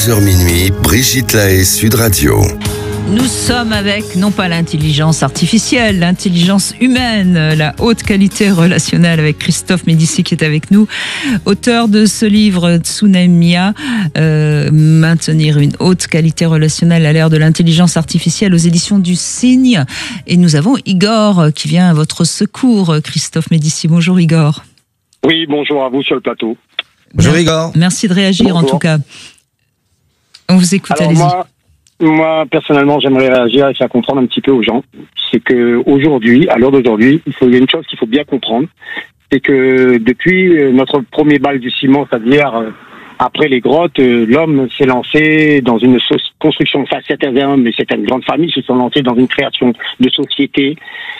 11h minuit, Brigitte Lahaie, Sud Radio. Nous sommes avec, non pas l'intelligence artificielle, l'intelligence humaine, la haute qualité relationnelle, avec Christophe Médicis qui est avec nous, auteur de ce livre Tsunamia, maintenir une haute qualité relationnelle à l'ère de l'intelligence artificielle, aux éditions du Cygne. Et nous avons Igor qui vient à votre secours, Christophe Médicis. Bonjour Igor. Oui, bonjour à vous sur le plateau. Bonjour Igor. Merci de réagir. Bonjour. En tout cas. On vous écoute, alors allez-y. Moi, personnellement, j'aimerais réagir et faire comprendre un petit peu aux gens. C'est que aujourd'hui, à l'heure d'aujourd'hui, il y a une chose qu'il faut bien comprendre. C'est que depuis notre premier balbutiement, c'est-à-dire après les grottes, l'homme s'est lancé dans une construction, enfin certains hommes et certaines grandes familles se sont lancés dans une création de société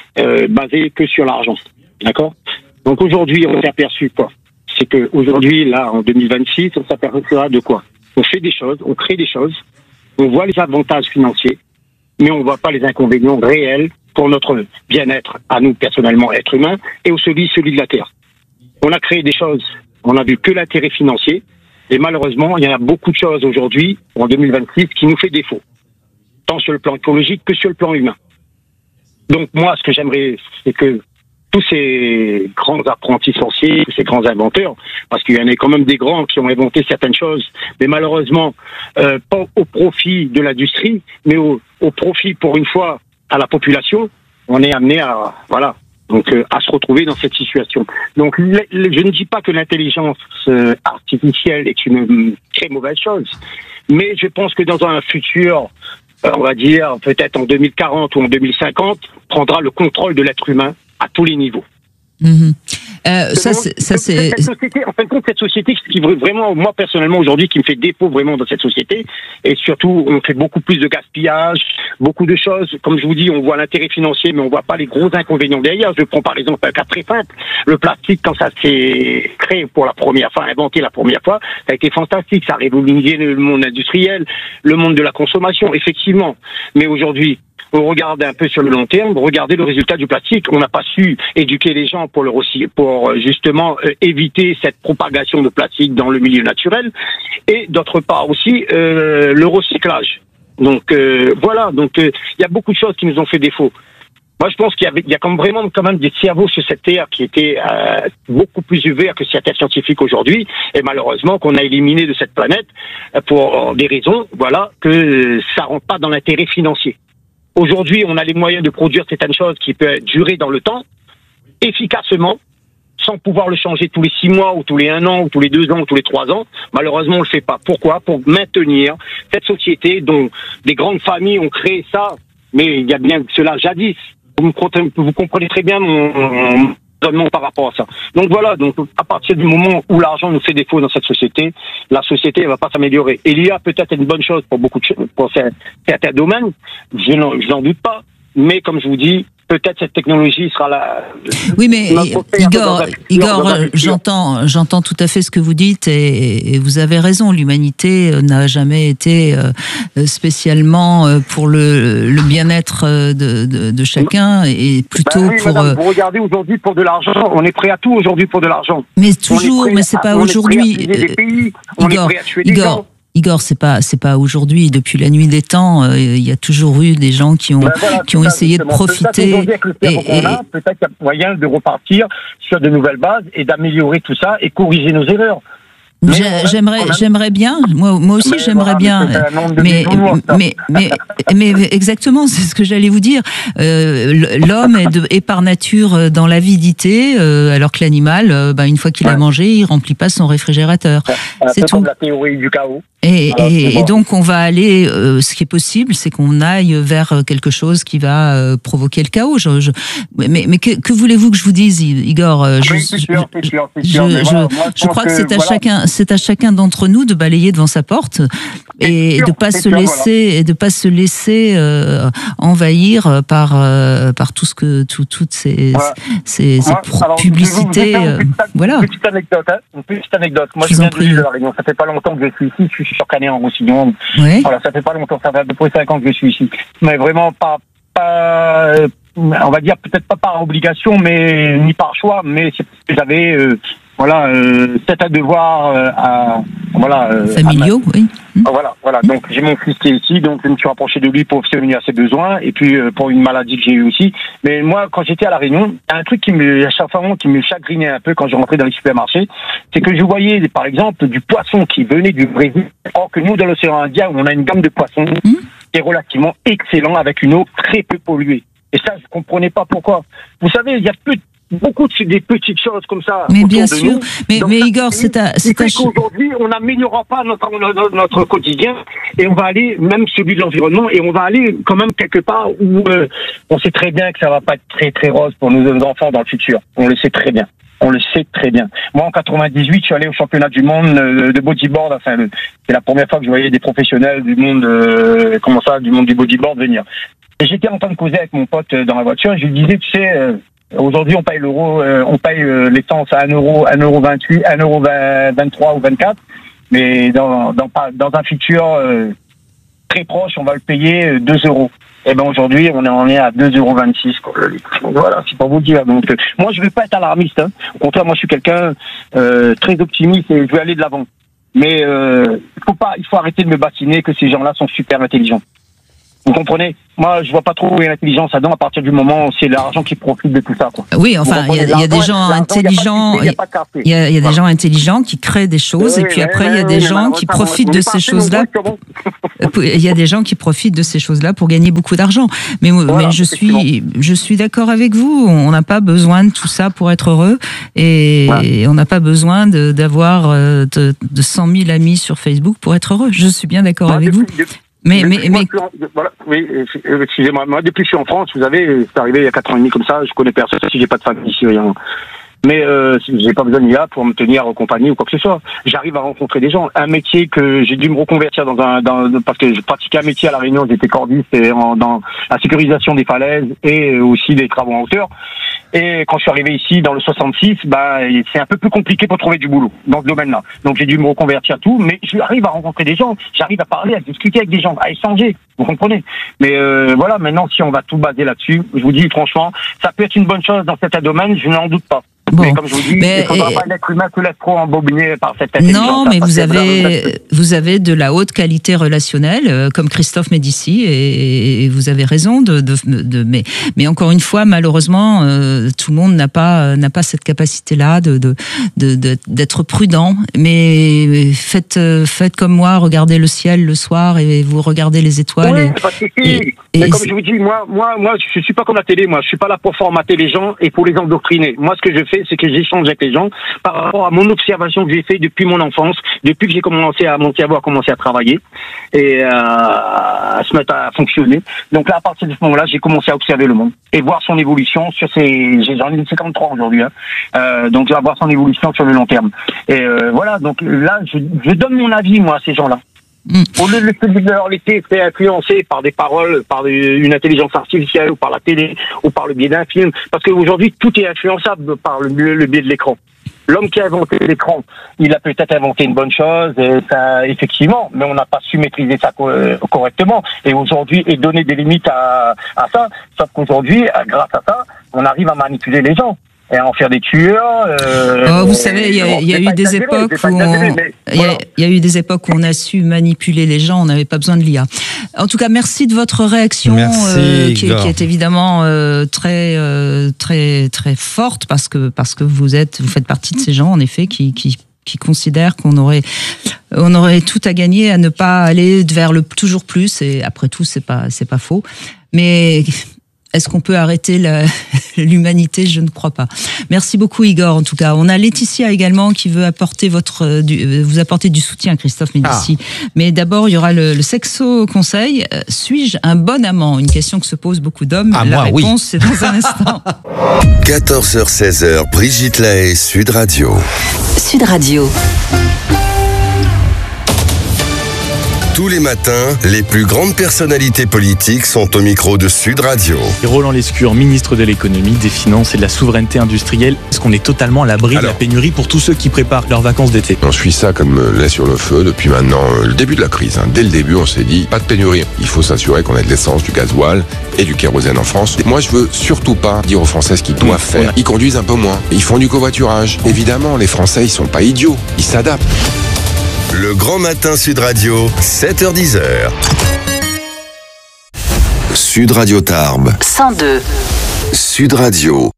basée que sur l'argent. D'accord ? Donc aujourd'hui, on s'est aperçu quoi ? C'est que aujourd'hui, là, en 2026, on s'aperçoit de quoi ? On fait des choses, on crée des choses, on voit les avantages financiers, mais on ne voit pas les inconvénients réels pour notre bien-être, à nous personnellement, êtres humains, et au celui de la Terre. On a créé des choses, on n'a vu que l'intérêt financier, et malheureusement, il y a beaucoup de choses aujourd'hui, en 2026, qui nous fait défaut, tant sur le plan écologique que sur le plan humain. Donc moi, ce que j'aimerais, c'est que tous ces grands apprentis sorciers, ces grands inventeurs, parce qu'il y en a quand même des grands qui ont inventé certaines choses, mais malheureusement, pas au profit de l'industrie, mais au profit, pour une fois, à la population, on est amené à, voilà, donc à se retrouver dans cette situation. Donc, je ne dis pas que l'intelligence artificielle est une très mauvaise chose, mais je pense que dans un futur, on va dire peut-être en 2040 ou en 2050, prendra le contrôle de l'être humain à tous les niveaux. Mmh. Cette société, en fin de compte, cette société, ce qui vraiment, moi personnellement aujourd'hui, qui me fait défaut vraiment dans cette société, et surtout, on fait beaucoup plus de gaspillage, beaucoup de choses. Comme je vous dis, on voit l'intérêt financier, mais on voit pas les gros inconvénients derrière. Je prends par exemple un cas très simple. Le plastique, quand ça s'est créé pour la première fois, inventé la première fois, ça a été fantastique. Ça a révolutionné le monde industriel, le monde de la consommation, effectivement. Mais aujourd'hui, on regarde un peu sur le long terme, regardez le résultat du plastique. On n'a pas su éduquer les gens pour justement éviter cette propagation de plastique dans le milieu naturel. Et d'autre part aussi, le recyclage. Donc voilà, donc il y a beaucoup de choses qui nous ont fait défaut. Moi, je pense qu'il y a quand même des cerveaux sur cette terre qui étaient beaucoup plus ouverts que certains scientifiques aujourd'hui, et malheureusement qu'on a éliminé de cette planète pour des raisons, voilà, que ça rentre pas dans l'intérêt financier. Aujourd'hui, on a les moyens de produire certaines choses qui peuvent durer dans le temps, efficacement, sans pouvoir le changer tous les 6 mois, ou tous les 1 an, ou tous les 2 ans, ou tous les 3 ans. Malheureusement, on le fait pas. Pourquoi ? Pour maintenir cette société dont des grandes familles ont créé ça, mais il y a bien cela jadis. Vous comprenez très bien mon raisonnement par rapport à ça. Donc voilà, donc à partir du moment où l'argent nous fait défaut dans cette société, la société elle va pas s'améliorer. Et l'IA peut-être une bonne chose pour beaucoup de choses, pour certains domaines, je n'en doute pas, mais comme je vous dis, peut-être cette technologie sera là. Oui, mais Igor, j'entends tout à fait ce que vous dites et vous avez raison. L'humanité n'a jamais été spécialement pour le bien-être de chacun et plutôt pour. Madame, vous regardez aujourd'hui pour de l'argent. On est prêt à tout aujourd'hui pour de l'argent. Mais toujours, mais c'est pas aujourd'hui. Igor, c'est pas aujourd'hui. Depuis la nuit des temps, il y a toujours eu des gens qui ont essayé de profiter. Peut-être qu'il y a moyen de repartir sur de nouvelles bases et d'améliorer tout ça et corriger nos erreurs. J'aimerais bien, moi aussi j'aimerais bien, mais exactement, c'est ce que j'allais vous dire. L'homme est par nature dans l'avidité, alors que l'animal, une fois qu'il a mangé, il remplit pas son réfrigérateur. C'est tout. La théorie du chaos. Et donc on va aller, ce qui est possible, c'est qu'on aille vers quelque chose qui va provoquer le chaos. Mais que voulez-vous que je vous dise, Igor ? Je crois que c'est à chacun d'entre nous de balayer devant sa porte et de pas se laisser envahir par tout ce que toutes ces publicités. Voilà. Une petite anecdote. Moi, je viens de l'île de la Réunion. Ça fait pas longtemps que je suis ici. Je suis sur Canet-en-Roussillon. Oui. Voilà, ça fait pas longtemps. Ça fait à peu près 5 ans que je suis ici. Mais vraiment pas on va dire peut-être pas par obligation, mais ni par choix, mais c'est parce que j'avais c'est un devoir familiaux, oui. Voilà. Donc j'ai mon fils qui est ici, donc je me suis rapproché de lui pour subvenir à ses besoins, et puis pour une maladie que j'ai eue aussi. Mais moi, quand j'étais à La Réunion, un truc qui me chagrinait un peu quand je rentrais dans les supermarchés, c'est que je voyais, par exemple, du poisson qui venait du Brésil, or que nous, dans l'océan Indien, on a une gamme de poissons qui est relativement excellent, avec une eau très peu polluée. Et ça, je comprenais pas pourquoi. Vous savez, il y a beaucoup de des petites choses comme ça. Mais bien sûr. Mais Igor, qu'aujourd'hui, on n'améliorera pas notre quotidien, et on va aller, même celui de l'environnement, et on va aller quand même quelque part où on sait très bien que ça va pas être très très rose pour nos enfants dans le futur. On le sait très bien. Moi, en 98, je suis allé au championnat du monde de bodyboard. Enfin, c'est la première fois que je voyais des professionnels du monde, du monde du bodyboard venir. Et j'étais en train de causer avec mon pote dans la voiture, et je lui disais, tu sais, aujourd'hui, on paye l'essence à 1,28 €, 1,23 € ou 24 €, mais dans un futur très proche, on va le payer 2 €. Et ben aujourd'hui, on est à 2,26 €. Voilà, c'est pour vous dire. Donc, moi, je veux pas être alarmiste. Hein. Au contraire, moi, je suis quelqu'un très optimiste et je veux aller de l'avant. Mais il faut arrêter de me bassiner que ces gens-là sont super intelligents. Vous comprenez? Moi, je vois pas trop où est l'intelligence là-dedans à partir du moment où c'est l'argent qui profite de tout ça, quoi. Oui, enfin, il y a des gens intelligents, il y a des gens intelligents qui créent des choses, et puis après, il y a des gens qui profitent de ces choses-là. Il y a des gens qui profitent de ces choses-là pour gagner beaucoup d'argent. Mais je suis d'accord avec vous. On n'a pas besoin de tout ça pour être heureux, et on n'a pas besoin d'avoir de 100 000 amis sur Facebook pour être heureux. Je suis bien d'accord avec vous. Excusez-moi, moi, depuis que je suis en France, vous savez, c'est arrivé il y a 4 ans et demi comme ça, je connais personne, si j'ai pas de famille ici, rien. Mais j'ai pas besoin d'IA pour me tenir en compagnie ou quoi que ce soit. J'arrive à rencontrer des gens. Un métier que j'ai dû me reconvertir parce que je pratiquais un métier à La Réunion, j'étais cordiste dans la sécurisation des falaises et aussi des travaux en hauteur. Et quand je suis arrivé ici dans le 66, c'est un peu plus compliqué pour trouver du boulot dans ce domaine-là. Donc j'ai dû me reconvertir tout, mais j'arrive à rencontrer des gens, j'arrive à parler, à discuter avec des gens, à échanger. Vous comprenez? Mais voilà, maintenant si on va tout baser là-dessus, je vous dis franchement, ça peut être une bonne chose dans certains domaines, je n'en doute pas. Bon. Mais comme je vous dis, il ne faudra pas l'être humain que l'être trop embobiné par cette intelligence. Non, mais vous avez de la haute qualité relationnelle, comme Christophe Médici, et vous avez raison mais encore une fois, malheureusement, tout le monde n'a pas cette capacité-là d'être prudent. Mais faites comme moi, regardez le ciel le soir et vous regardez les étoiles. Oui, mais comme je vous dis, moi, je suis pas comme la télé. Moi, je suis pas là pour formater les gens et pour les endoctriner. Moi, ce que je fais, c'est que j'échange avec les gens par rapport à mon observation que j'ai fait depuis mon enfance, depuis que j'ai commencé mon cerveau a commencé à travailler et à se mettre à fonctionner. Donc là, à partir de ce moment-là, j'ai commencé à observer le monde et voir son évolution j'en ai 53 aujourd'hui, donc je vais voir son évolution sur le long terme. Et voilà, donc là, je donne mon avis, moi, à ces gens-là. Au lieu de leur laisser influencer par des paroles, par une intelligence artificielle, ou par la télé, ou par le biais d'un film, parce qu'aujourd'hui tout est influençable par le biais de l'écran. L'homme qui a inventé l'écran, il a peut-être inventé une bonne chose, effectivement, mais on n'a pas su maîtriser ça correctement. Et aujourd'hui, et donner des limites à ça, sauf qu'aujourd'hui, grâce à ça, on arrive à manipuler les gens. Et à en faire des tueurs. Vous savez, il y a eu des époques où on a su manipuler les gens, on n'avait pas besoin de l'IA. En tout cas, merci de votre réaction, qui est évidemment très très très forte, parce que vous faites partie de ces gens, en effet, qui considèrent qu'on aurait tout à gagner à ne pas aller vers le toujours plus. Et après tout, c'est pas faux. Mais est-ce qu'on peut arrêter l'humanité? Je ne crois pas. Merci beaucoup, Igor, en tout cas. On a Laetitia également qui veut vous apporter du soutien, Christophe Médici. Mais d'abord, il y aura le sexo conseil. Suis-je un bon amant? Une question que se posent beaucoup d'hommes. La réponse, c'est dans un instant. 14h-16h, Brigitte Lahaie, Sud Radio. Sud Radio. Tous les matins, les plus grandes personnalités politiques sont au micro de Sud Radio. Roland Lescure, ministre de l'économie, des finances et de la souveraineté industrielle. Est-ce qu'on est totalement à l'abri de la pénurie pour tous ceux qui préparent leurs vacances d'été? On suit ça comme lait sur le feu depuis maintenant le début de la crise. Dès le début, on s'est dit, pas de pénurie. Il faut s'assurer qu'on ait de l'essence, du gasoil et du kérosène en France. Moi, je veux surtout pas dire aux Français ce qu'ils doivent faire. Ils conduisent un peu moins. Ils font du covoiturage. Évidemment, les Français, ils sont pas idiots. Ils s'adaptent. Le Grand Matin Sud Radio, 7h-10h. Sud Radio Tarbes. 102. Sud Radio.